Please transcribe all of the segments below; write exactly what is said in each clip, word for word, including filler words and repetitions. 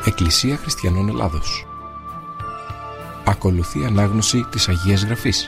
Εκκλησία Χριστιανών Ελλάδος. Ακολουθεί ανάγνωση της Αγίας Γραφής.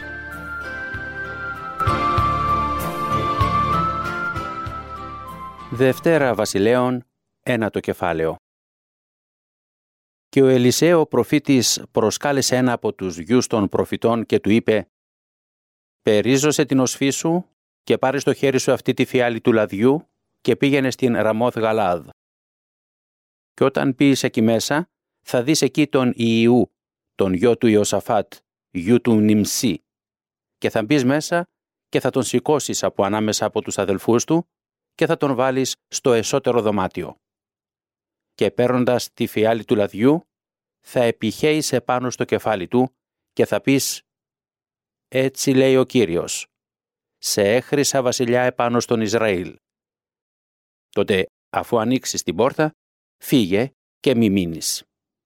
Δευτέρα Βασιλέων, ένατο κεφάλαιο. Και ο Ελισέο ο προφήτης προσκάλεσε ένα από τους γιους των προφητών και του είπε: «Περίζωσε την οσφή σου και πάρε στο χέρι σου αυτή τη φιάλη του λαδιού και πήγαινε στην Ραμόθ Γαλάδ. Και όταν πεις εκεί μέσα, θα δεις εκεί τον Ιιού, τον γιο του Ιωσαφάτ, γιου του Νιμσί, και θα μπεις μέσα και θα τον σηκώσεις από ανάμεσα από τους αδελφούς του και θα τον βάλεις στο εσώτερο δωμάτιο. Και παίρνοντας τη φιάλη του λαδιού, θα επιχέεις επάνω στο κεφάλι του και θα πεις: «Έτσι λέει ο Κύριος, σε έχρισα βασιλιά επάνω στον Ισραήλ». Τότε, αφού ανοίξεις την πόρτα, φύγε και μη μείνεις.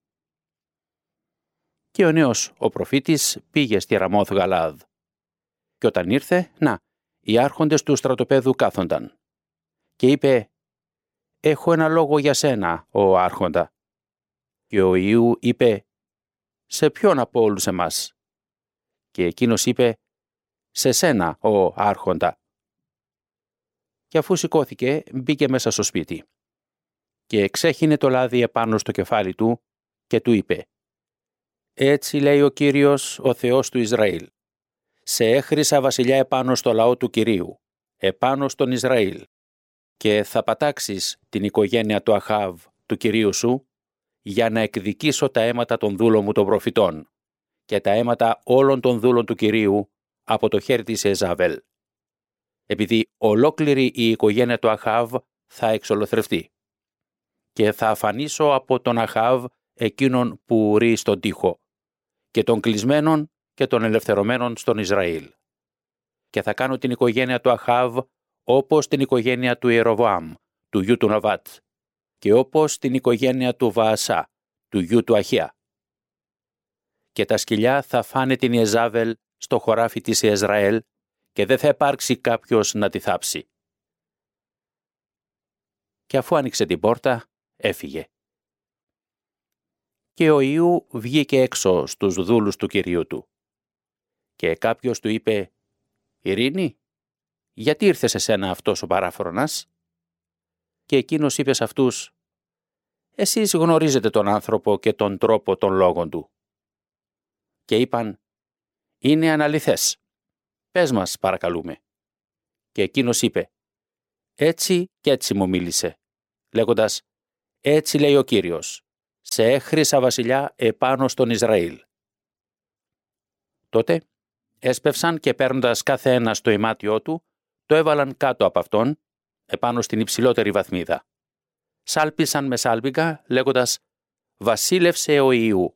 Και ο νέος ο προφήτης πήγε στη Ραμόθ Γαλάδ. Και όταν ήρθε, να, οι άρχοντες του στρατοπέδου κάθονταν. Και είπε: «Έχω ένα λόγο για σένα, ο άρχοντα». Και ο Ιού είπε: «Σε ποιον από όλους εμάς?» Και εκείνος είπε: «Σε σένα, ο άρχοντα». Και αφού σηκώθηκε, μπήκε μέσα στο σπίτι. Και εξέχινε το λάδι επάνω στο κεφάλι του και του είπε: «Έτσι λέει ο Κύριος, ο Θεός του Ισραήλ. Σε έχρισα βασιλιά επάνω στο λαό του Κυρίου, επάνω στον Ισραήλ, και θα πατάξεις την οικογένεια του Αχάβ, του Κυρίου σου, για να εκδικήσω τα αίματα των δούλων μου των προφητών και τα αίματα όλων των δούλων του Κυρίου από το χέρι της Εζάβελ. Επειδή ολόκληρη η οικογένεια του Αχάβ θα εξολοθρευτεί. Και θα αφανίσω από τον Αχάβ εκείνον που ρει στον τοίχο, και των κλεισμένων και των ελευθερωμένων στον Ισραήλ. Και θα κάνω την οικογένεια του Αχάβ όπως την οικογένεια του Ιεροβοάμ, του γιου του Ναβάτ, και όπως την οικογένεια του Βαασά, του γιου του Αχία. Και τα σκυλιά θα φάνε την Ιεζάβελ στο χωράφι της Ιεσραήλ και δεν θα υπάρξει κάποιος να τη θάψει». Και αφού άνοιξε την πόρτα, έφυγε. Και ο Ιού βγήκε έξω στους δούλους του Κυρίου του. Και κάποιος του είπε: «Ειρήνη, γιατί ήρθε σε σένα αυτός ο παράφρονας?» Και εκείνος είπε σε αυτούς: «Εσείς γνωρίζετε τον άνθρωπο και τον τρόπο των λόγων του». Και είπαν: «Είναι αναληθές. Πες μας, παρακαλούμε». Και εκείνος είπε: «Έτσι και έτσι μου μίλησε, λέγοντας: Έτσι λέει ο Κύριος, σε έχρισα βασιλιά επάνω στον Ισραήλ». Τότε έσπευσαν και παίρνοντας κάθε ένα στο ημάτιό του, το έβαλαν κάτω από αυτόν, επάνω στην υψηλότερη βαθμίδα. Σάλπισαν με σάλπιγγα, λέγοντας: «Βασίλευσε ο Ιού».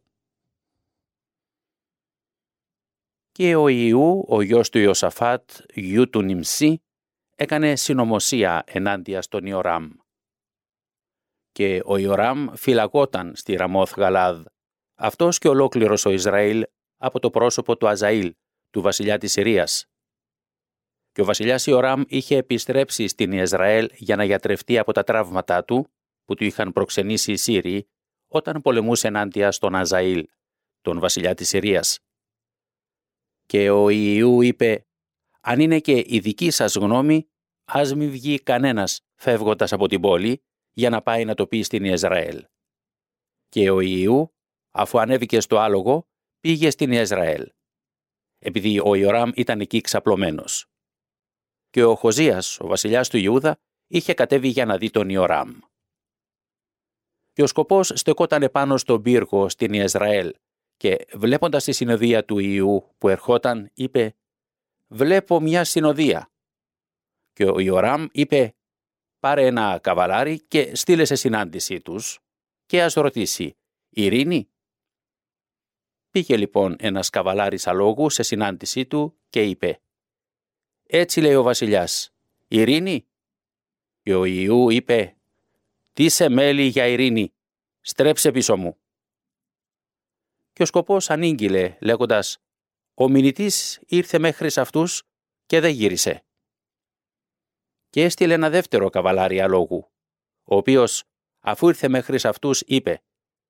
Και ο Ιού, ο γιος του Ιωσαφάτ, γιου του Νιμσί, έκανε συνωμοσία ενάντια στον Ιοράμ. Και ο Ιοράμ φυλακόταν στη Ραμόθ Γαλάδ, αυτός και ολόκληρος ο Ισραήλ, από το πρόσωπο του Αζαήλ, του βασιλιά της Συρίας. Και ο βασιλιάς Ιοράμ είχε επιστρέψει στην Ιεσραήλ για να γιατρευτεί από τα τραύματά του, που του είχαν προξενήσει οι Σύριοι, όταν πολεμούσε ενάντια στον Αζαήλ, τον βασιλιά της Συρίας. Και ο Ιού είπε: «Αν είναι και η δική σας γνώμη, ας μη βγει κανένας φεύγοντας από την πόλη, για να πάει να το πει στην Ιεσραήλ». Και ο Ιού, αφού ανέβηκε στο άλογο, πήγε στην Ιεσραήλ, επειδή ο Ιοράμ ήταν εκεί ξαπλωμένος. Και ο Χοζίας, ο βασιλιάς του Ιούδα, είχε κατέβει για να δει τον Ιοράμ. Και ο σκοπός στεκόταν επάνω στον πύργο στην Ιεσραήλ, και βλέποντας τη συνοδεία του Ιού που ερχόταν, είπε: «Βλέπω μια συνοδεία». Και ο Ιοράμ είπε: «Πάρε ένα καβαλάρι και στείλε σε συνάντησή τους και ας ρωτήσει: Ειρήνη?» Πήγε λοιπόν ένας καβαλάρης αλόγου σε συνάντησή του και είπε: «Έτσι λέει ο βασιλιάς, ειρήνη?» Και ο Ιού είπε: «Τι σε μέλει για ειρήνη, στρέψε πίσω μου». Και ο σκοπός ανήγγειλε λέγοντας: «Ο μηνυτής ήρθε μέχρι σε αυτούς και δεν γύρισε». Και έστειλε ένα δεύτερο καβαλάρι αλόγου, ο οποίος, αφού ήρθε μέχρι σε αυτούς, είπε: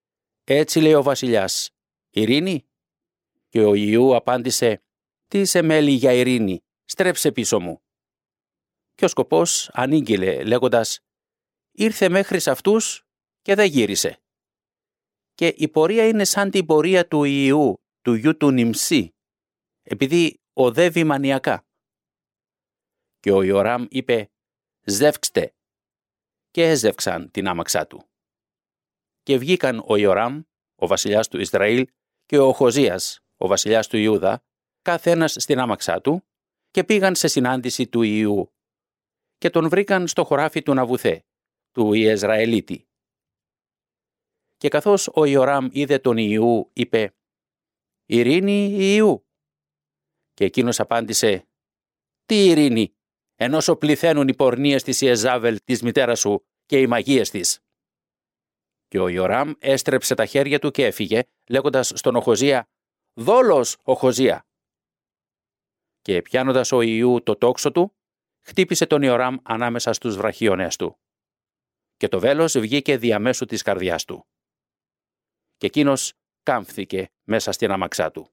Έτσι λέει ο βασιλιάς, ειρήνη? Και ο Ιού απάντησε, τι σε μέλη για ειρήνη, στρέψε πίσω μου. Και ο σκοπός ανήγγειλε λέγοντας, ήρθε μέχρι σε αυτούς και δεν γύρισε. Και η πορεία είναι σαν την πορεία του Ιού, του γιου του Νιμσί, επειδή οδεύει μανιακά. Και ο Ιωράμ είπε, ζεύξτε, και έζευξαν την άμαξά του. Και βγήκαν ο Ιωράμ, ο βασιλιάς του Ισραήλ, και ο Οχοζίας, ο βασιλιάς του Ιούδα, καθένας στην άμαξά του, και πήγαν σε συνάντηση του Ιού. Και τον βρήκαν στο χωράφι του Ναβουθέ, του Ιεζραηλίτη. Και καθώς ο Ιωράμ είδε τον Ιού, είπε, ειρήνη Ιού. Και εκείνος απάντησε, τι ειρήνη, ενώσο πληθαίνουν οι πορνείες της Ιεζάβελ της μητέρας σου και οι μαγείες της. Και ο Ιωράμ έστρεψε τα χέρια του και έφυγε, λέγοντας στον Οχοζία, δόλος Οχοζία. Και πιάνοντας ο Ιού το τόξο του, χτύπησε τον Ιωράμ ανάμεσα στους βραχίονες του. Και το βέλος βγήκε διαμέσου της καρδιάς του. Και εκείνος κάμφθηκε μέσα στην άμαξά του.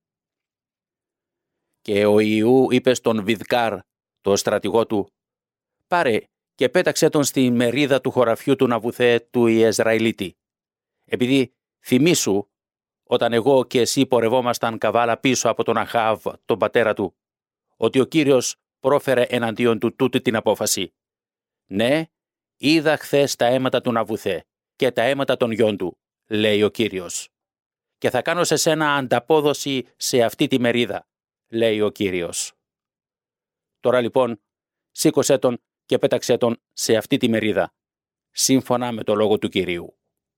Και ο Ιού είπε στον Βιδκάρ, το στρατηγό του, πάρε και πέταξε τον στη μερίδα του χωραφιού του Ναβουθέ του Ιεζραηλίτη. Επειδή θυμήσου, όταν εγώ και εσύ πορευόμασταν καβάλα πίσω από τον Αχάβ, τον πατέρα του, ότι ο Κύριος πρόφερε εναντίον του τούτη την απόφαση. Ναι, είδα χθες τα αίματα του Ναβουθέ και τα αίματα των γιών του, λέει ο Κύριος. Και θα κάνω σε σένα ανταπόδοση σε αυτή τη μερίδα, λέει ο Κύριος. Τώρα λοιπόν, σήκωσέ τον και πέταξέ τον σε αυτή τη μερίδα, σύμφωνα με το λόγο του Κυρίου.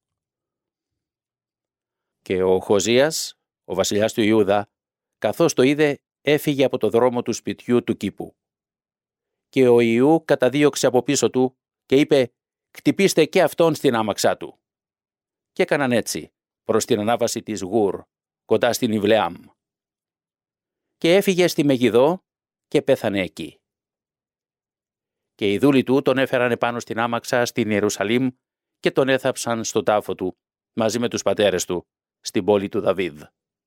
Και ο Οχοζίας, ο βασιλιάς του Ιούδα, καθώς το είδε, έφυγε από το δρόμο του σπιτιού του κήπου. Και ο Ιού καταδίωξε από πίσω του και είπε, χτυπήστε και αυτόν στην άμαξά του. Και έκαναν έτσι, προς την ανάβαση της Γουρ, κοντά στην Ιβλεάμ. Και έφυγε στη Μεγιδό και πέθανε εκεί. Και οι δούλοι του τον έφεραν επάνω στην άμαξα στην Ιερουσαλήμ και τον έθαψαν στον τάφο του, μαζί με τους πατέρες του, στην πόλη του Δαβίδ.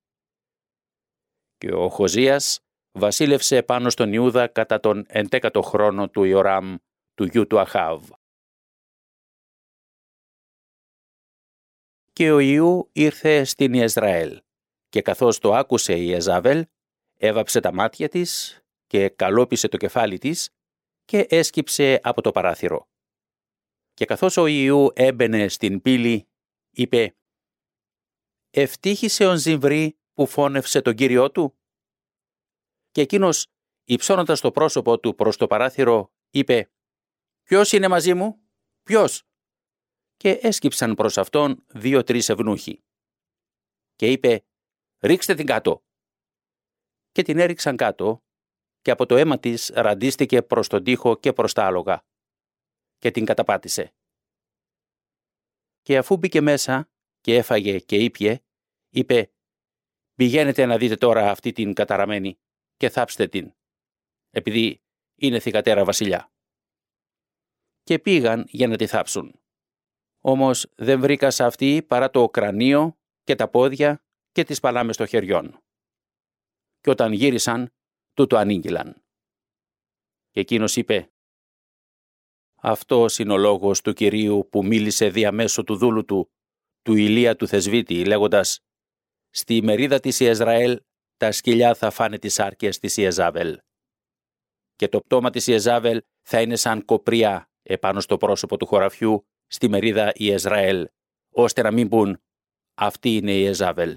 Και ο Οχοζίας βασίλευσε πάνω στον Ιούδα κατά τον εντέκατο χρόνο του Ιωράμ, του γιου του Αχάβ. Και ο Ιού ήρθε στην Ιεζραήλ, και καθώς το άκουσε η Ιεζάβελ, έβαψε τα μάτια της και καλόπισε το κεφάλι της και έσκυψε από το παράθυρο. Και καθώς ο Ιού έμπαινε στην πύλη, είπε «Ευτύχησε ο Ζιμβρή που φώνευσε τον Κύριό του». Και εκείνος, υψώνοντας το πρόσωπο του προς το παράθυρο, είπε «Ποιος είναι μαζί μου, ποιος?» Και έσκυψαν προς αυτόν δύο-τρεις ευνούχοι. Και είπε «Ρίξτε την κάτω». Και την έριξαν κάτω, και από το αίμα της ραντίστηκε προς τον τοίχο και προς τα άλογα, και την καταπάτησε. Και αφού μπήκε μέσα και έφαγε και ήπιε, είπε «Πηγαίνετε να δείτε τώρα αυτή την καταραμένη και θάψτε την, επειδή είναι θυγατέρα βασιλιά». Και πήγαν για να τη θάψουν. Όμως δεν βρήκα σε αυτή παρά το κρανίο και τα πόδια και τις παλάμες των χεριών. Και όταν γύρισαν, τούτο ανήγγυλαν. Και εκείνος είπε «Αυτός είναι ο λόγος του Κυρίου που μίλησε διαμέσου του δούλου του, του Ηλία του Θεσβίτη, λέγοντας «Στη μερίδα της Ιεζραήλ τα σκυλιά θα φάνε τις άρκες της Ιεζάβελ. Και το πτώμα της Ιεζάβελ θα είναι σαν κοπριά επάνω στο πρόσωπο του χωραφιού στη μερίδα Ιεζραήλ, ώστε να μην πούν «Αυτή είναι η Ιεζάβελ».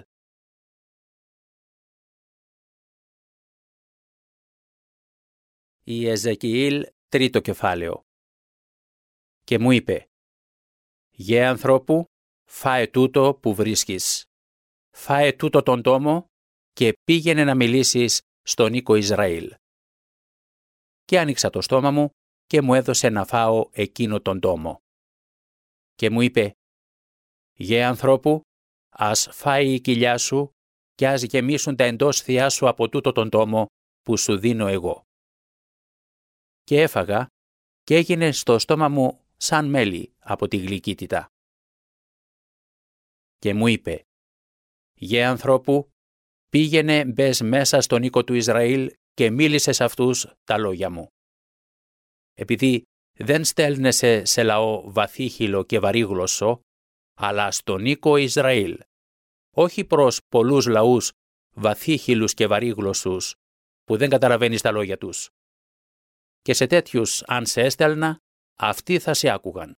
Η Εζεκιήλ τρίτο κεφάλαιο. Και μου είπε «Γε ανθρώπου, φάε τούτο που βρίσκεις. Φάε τούτο τον τόμο και πήγαινε να μιλήσεις στον οίκο Ισραήλ». Και άνοιξα το στόμα μου και μου έδωσε να φάω εκείνο τον τόμο. Και μου είπε «Γε ανθρώπου, ας φάει η κοιλιά σου και ας γεμίσουν τα εντόσθιά σου από τούτο τον τόμο που σου δίνω εγώ». Και έφαγα και έγινε στο στόμα μου σαν μέλι από τη γλυκύτητα. και μου είπε «Γε ανθρώπου, πήγαινε μπες μέσα στον οίκο του Ισραήλ και μίλησε σε αυτούς τα λόγια μου. Επειδή δεν στέλνεσαι σε λαό βαθύχυλο και βαρύγλωσσο, αλλά στον οίκο Ισραήλ, όχι προς πολλούς λαούς βαθύχυλους και βαρύγλωσσους που δεν καταλαβαίνεις τα λόγια τους. Και σε τέτοιους αν σε έστελνα, αυτοί θα σε άκουγαν.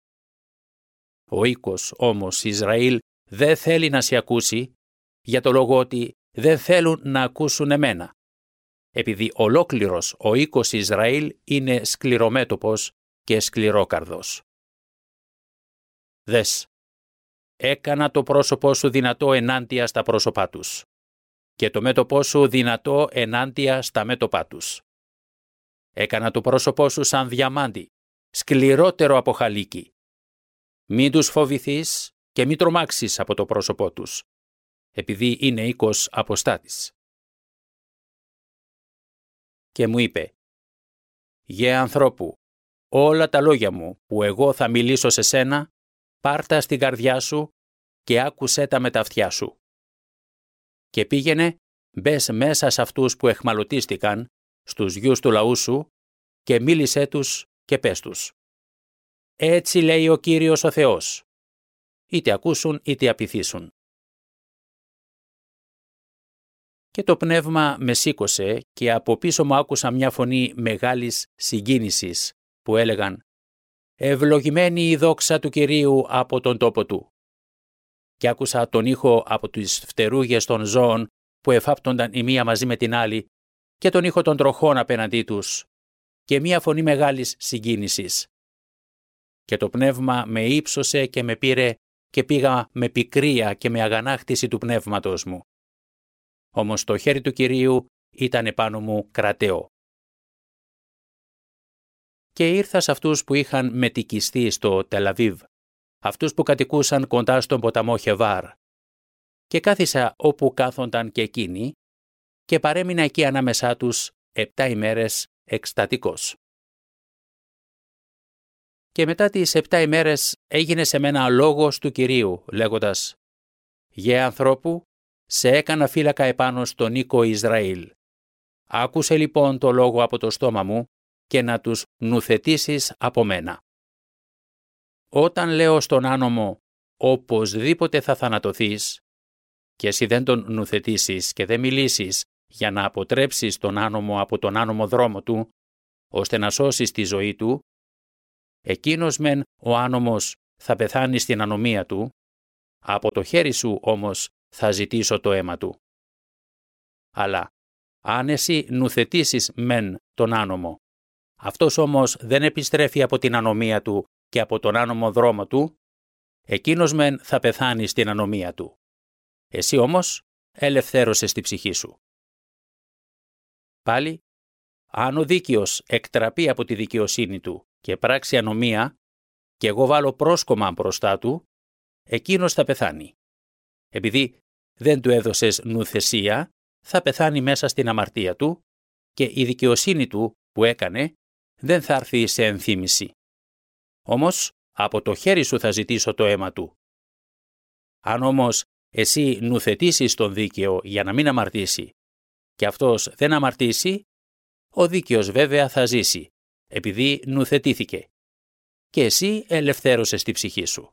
Ο οίκος όμως Ισραήλ δεν θέλει να σε ακούσει, για το λόγο ότι δεν θέλουν να ακούσουν εμένα, επειδή ολόκληρος ο οίκος Ισραήλ είναι σκληρομέτωπος και σκληρόκαρδος. Δες, έκανα το πρόσωπό σου δυνατό ενάντια στα πρόσωπά τους και το μέτωπό σου δυνατό ενάντια στα μέτωπά τους. Έκανα το πρόσωπό σου σαν διαμάντι, σκληρότερο από χαλίκι. Μην τους φοβηθείς και μην τρομάξεις από το πρόσωπό τους, επειδή είναι οίκος αποστάτης. Και μου είπε «Γε ανθρώπου, όλα τα λόγια μου που εγώ θα μιλήσω σε σένα, πάρτα στην καρδιά σου και άκουσέ τα με τα αυτιά σου. Και πήγαινε, μπες μέσα σε αυτούς που εχμαλωτίστηκαν, στους γιους του λαού σου, και μίλησέ τους και πες τους. Έτσι λέει ο Κύριος ο Θεός, είτε ακούσουν είτε απειθήσουν». Και το πνεύμα με σήκωσε και από πίσω μου άκουσα μια φωνή μεγάλης συγκίνησης που έλεγαν «Ευλογημένη η δόξα του Κυρίου από τον τόπο του». Και άκουσα τον ήχο από τις φτερούγες των ζώων που εφάπτονταν η μία μαζί με την άλλη και τον ήχο των τροχών απέναντί τους και μια φωνή μεγάλης συγκίνησης. Και το πνεύμα με ύψωσε και με πήρε και πήγα με πικρία και με αγανάκτηση του πνεύματος μου. Όμως το χέρι του Κυρίου ήταν επάνω μου κρατεό. Και ήρθα σε αυτούς που είχαν μετικιστεί στο Τελαβίβ, αυτούς που κατοικούσαν κοντά στον ποταμό Χεβάρ. Και κάθισα όπου κάθονταν και εκείνοι και παρέμεινα εκεί ανάμεσά τους επτά ημέρες εκστατικός. Και μετά τις επτά ημέρες έγινε σε μένα λόγος του Κυρίου, λέγοντας «Γε ανθρώπου, σε έκανα φύλακα επάνω στον οίκο Ισραήλ. Άκουσε λοιπόν το λόγο από το στόμα μου και να τους νουθετήσεις από μένα. Όταν λέω στον άνομο, οπωσδήποτε θα θανατωθείς, και εσύ δεν τον νουθετήσεις και δεν μιλήσεις για να αποτρέψεις τον άνομο από τον άνομο δρόμο του, ώστε να σώσεις τη ζωή του, εκείνος μεν ο άνομος θα πεθάνει στην ανομία του, από το χέρι σου όμως θα ζητήσω το αίμα του. Αλλά αν εσύ νουθετήσεις μεν τον άνομο, αυτός όμως δεν επιστρέφει από την ανομία του και από τον άνομο δρόμο του, εκείνος μεν θα πεθάνει στην ανομία του. Εσύ όμως ελευθέρωσες τη ψυχή σου. Πάλι, αν ο δίκαιος εκτραπεί από τη δικαιοσύνη του και πράξει ανομία και εγώ βάλω πρόσκομα μπροστά του, εκείνος θα πεθάνει. Επειδή δεν του έδωσες νουθεσία, θα πεθάνει μέσα στην αμαρτία του και η δικαιοσύνη του που έκανε δεν θα έρθει σε ενθύμηση. Όμως, από το χέρι σου θα ζητήσω το αίμα του. Αν όμως εσύ νουθετήσεις τον δίκαιο για να μην αμαρτήσει και αυτός δεν αμαρτήσει, ο δίκαιος βέβαια θα ζήσει, επειδή νουθετήθηκε. Και εσύ ελευθέρωσες τη ψυχή σου.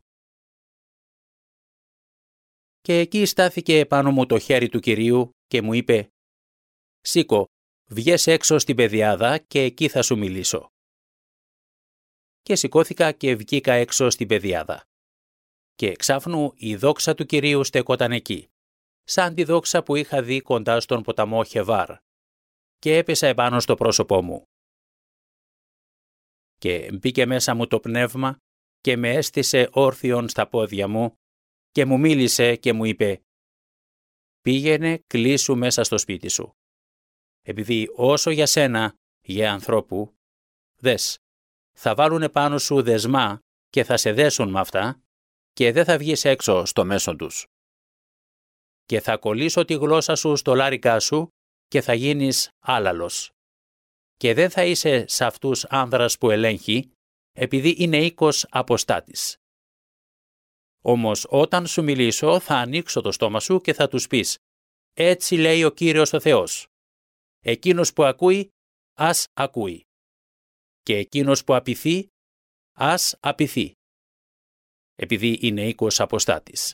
Και εκεί στάθηκε επάνω μου το χέρι του Κυρίου και μου είπε «Σήκω, βγες έξω στην πεδιάδα και εκεί θα σου μιλήσω». Και σηκώθηκα και βγήκα έξω στην πεδιάδα. Και εξάφνου η δόξα του Κυρίου στεκόταν εκεί, σαν τη δόξα που είχα δει κοντά στον ποταμό Χεβάρ, και έπεσα επάνω στο πρόσωπό μου. Και μπήκε μέσα μου το πνεύμα και με έστησε όρθιον στα πόδια μου και μου μίλησε και μου είπε «Πήγαινε κλείσου μέσα στο σπίτι σου. Επειδή όσο για σένα, για ανθρώπου, δες, θα βάλουν πάνω σου δεσμά και θα σε δέσουν με αυτά και δεν θα βγεις έξω στο μέσο τους. Και θα κολλήσω τη γλώσσα σου στο λάρικα σου και θα γίνεις άλαλος. Και δεν θα είσαι σε αυτούς άνδρας που ελέγχει, επειδή είναι οίκος αποστάτης. Όμως όταν σου μιλήσω θα ανοίξω το στόμα σου και θα τους πεις «Έτσι λέει ο Κύριος ο Θεός». Εκείνος που ακούει, ας ακούει. Και εκείνος που απειθεί, ας απειθεί. Επειδή είναι οίκος αποστάτης.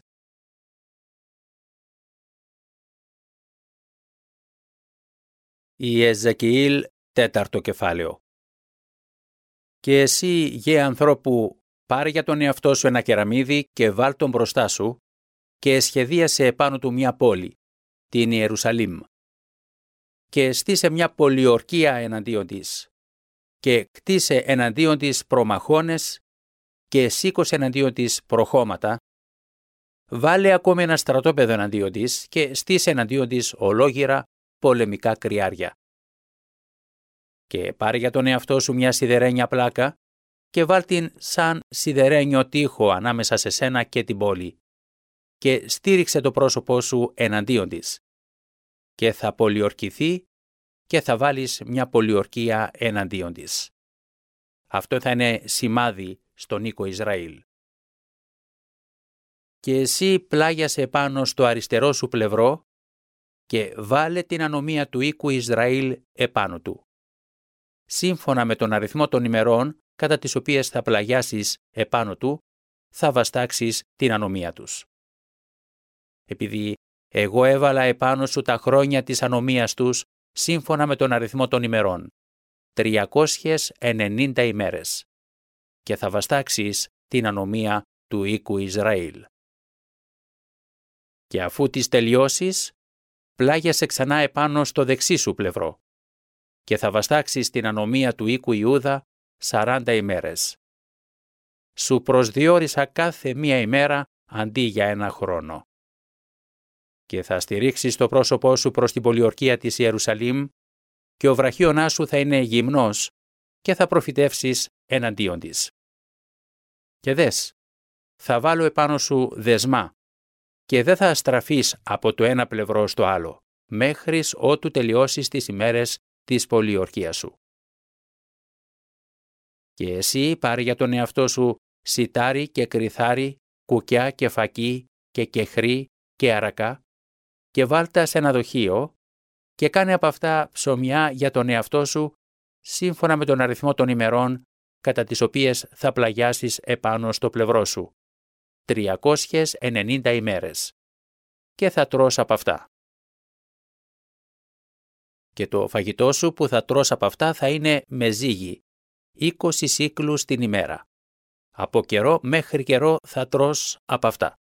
Η Εζεκιήλ τέταρτο κεφάλαιο. Και εσύ, γε ανθρώπου, πάρε για τον εαυτό σου ένα κεραμίδι και βάλ τον μπροστά σου και σχεδίασε επάνω του μια πόλη, την Ιερουσαλήμ. Και στήσε μια πολιορκία εναντίον της και κτίσε εναντίον της προμαχώνες και σήκωσε εναντίον της προχώματα. Βάλε ακόμη ένα στρατόπεδο εναντίον της και στήσε εναντίον της ολόγυρα πολεμικά κρυάρια. Και πάρε για τον εαυτό σου μια σιδερένια πλάκα και βάλ την σαν σιδερένιο τοίχο ανάμεσα σε σένα και την πόλη και στήριξε το πρόσωπό σου εναντίον της. Και θα πολιορκηθεί και θα βάλεις μια πολιορκία εναντίον της. Αυτό θα είναι σημάδι στον οίκο Ισραήλ. Και εσύ πλάγιασε πάνω στο αριστερό σου πλευρό και βάλε την ανομία του οίκου Ισραήλ επάνω του. Σύμφωνα με τον αριθμό των ημερών κατά τις οποίες θα πλαγιάσεις επάνω του, θα βαστάξεις την ανομία τους. Επειδή εγώ έβαλα επάνω σου τα χρόνια της ανομίας τους, σύμφωνα με τον αριθμό των ημερών, τριακόσιες ενενήντα ημέρες, και θα βαστάξεις την ανομία του οίκου Ισραήλ. Και αφού τις τελειώσεις, πλάγιασε ξανά επάνω στο δεξί σου πλευρό και θα βαστάξεις την ανομία του οίκου Ιούδα σαράντα ημέρες. Σου προσδιορίσα κάθε μία ημέρα αντί για ένα χρόνο. Και θα στηρίξεις το πρόσωπό σου προς την πολιορκία της Ιερουσαλήμ και ο βραχίωνάς σου θα είναι γυμνός και θα προφητεύσεις εναντίον της. Και δες, θα βάλω επάνω σου δεσμά και δεν θα στραφείς από το ένα πλευρό στο άλλο, μέχρις ότου τελειώσεις τις ημέρες της πολιορκίας σου. Και εσύ πάρε για τον εαυτό σου σιτάρι και κριθάρι, κουκιά και φακί και κεχρί και αρακά και βάλτα σε ένα δοχείο και κάνε από αυτά ψωμιά για τον εαυτό σου σύμφωνα με τον αριθμό των ημερών κατά τις οποίες θα πλαγιάσεις επάνω στο πλευρό σου, τριακόσιες ενενήντα ημέρες, και θα τρως από αυτά. Και το φαγητό σου που θα τρως από αυτά θα είναι με ζύγι, είκοσι σύκλους την ημέρα. Από καιρό μέχρι καιρό θα τρως από αυτά.